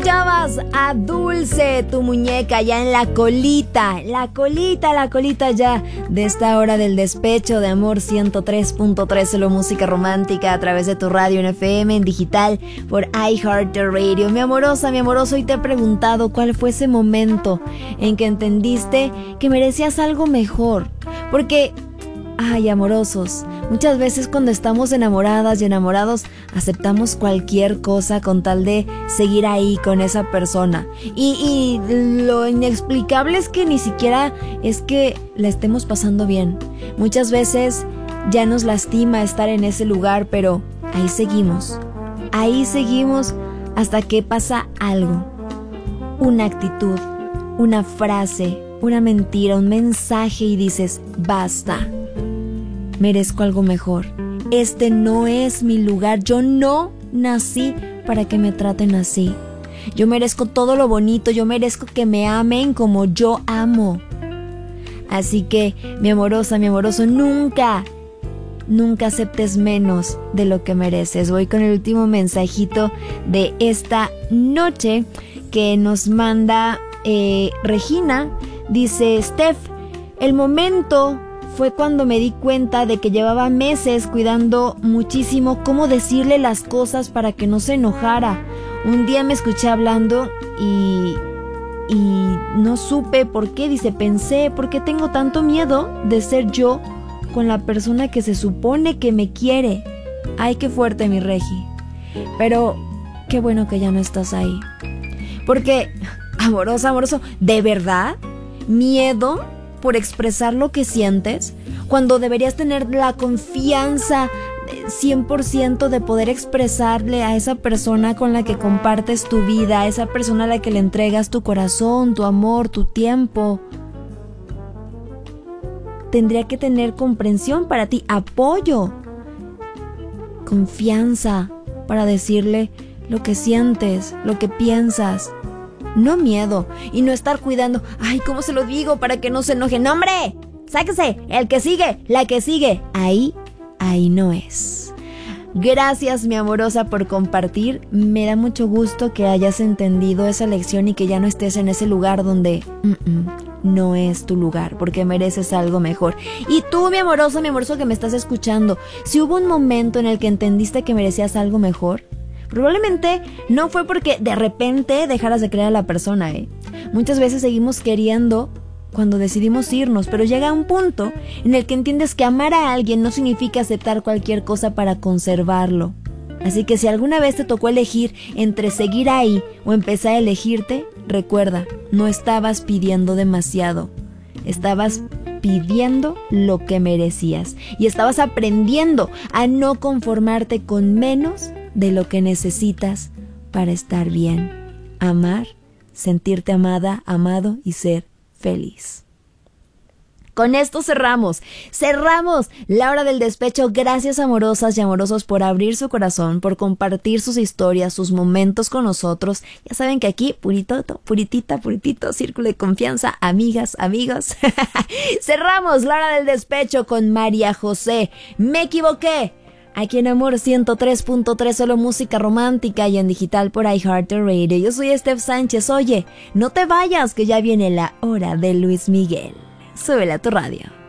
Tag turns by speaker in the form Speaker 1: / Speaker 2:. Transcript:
Speaker 1: escuchabas a Dulce, tu muñeca, ya en la colita ya de esta hora del despecho de Amor 103.3, solo música romántica a través de tu radio en FM, en digital, por iHeartRadio. Mi amorosa, mi amoroso, hoy te he preguntado cuál fue ese momento en que entendiste que merecías algo mejor. Porque, ay, amorosos, muchas veces cuando estamos enamoradas y enamorados aceptamos cualquier cosa con tal de seguir ahí con esa persona. Y lo inexplicable es que ni siquiera es que la estemos pasando bien. Muchas veces ya nos lastima estar en ese lugar, pero ahí seguimos hasta que pasa algo. Una actitud, una frase, una mentira, un mensaje y dices, basta. Merezco algo mejor. Este no es mi lugar. Yo no nací para que me traten así. Yo merezco todo lo bonito. Yo merezco que me amen como yo amo. Así que, mi amorosa, mi amoroso, nunca aceptes menos de lo que mereces. Voy con el último mensajito de esta noche que nos manda Regina. Dice, Steph, el momento fue cuando me di cuenta de que llevaba meses cuidando muchísimo cómo decirle las cosas para que no se enojara. Un día me escuché hablando y no supe por qué. Dice, pensé, ¿por qué tengo tanto miedo de ser yo con la persona que se supone que me quiere? Ay, qué fuerte, mi Regi. Pero qué bueno que ya no estás ahí. Porque, amorosa, amoroso, ¿de verdad? ¿Miedo por expresar lo que sientes? Cuando deberías tener la confianza 100% de poder expresarle a esa persona con la que compartes tu vida, a esa persona a la que le entregas tu corazón, tu amor, tu tiempo. Tendría que tener comprensión para ti, apoyo, confianza para decirle lo que sientes, lo que piensas. No miedo, y no estar cuidando, ay, ¿cómo se lo digo para que no se enoje? ¡No, hombre! ¡Sáquese! El que sigue, la que sigue. Ahí no es. Gracias, mi amorosa, por compartir. Me da mucho gusto que hayas entendido esa lección y que ya no estés en ese lugar donde no es tu lugar, porque mereces algo mejor. Y tú, mi amoroso que me estás escuchando, si hubo un momento en el que entendiste que merecías algo mejor, probablemente no fue porque de repente dejaras de querer a la persona, Muchas veces seguimos queriendo cuando decidimos irnos, pero llega un punto en el que entiendes que amar a alguien no significa aceptar cualquier cosa para conservarlo. Así que si alguna vez te tocó elegir entre seguir ahí o empezar a elegirte, recuerda, no estabas pidiendo demasiado. Estabas pidiendo lo que merecías y estabas aprendiendo a no conformarte con menos de lo que necesitas para estar bien, amar, sentirte amada, amado y ser feliz. Con esto cerramos la hora del despecho. Gracias, amorosas y amorosos, por abrir su corazón, por compartir sus historias, sus momentos con nosotros. Ya saben que aquí, puritito, círculo de confianza, amigas, amigos. Cerramos la hora del despecho con María José. Me equivoqué. Aquí en Amor 103.3, solo música romántica y en digital por iHeartRadio. Yo soy Steph Sánchez. Oye, no te vayas, que ya viene la hora de Luis Miguel. Súbele a tu radio.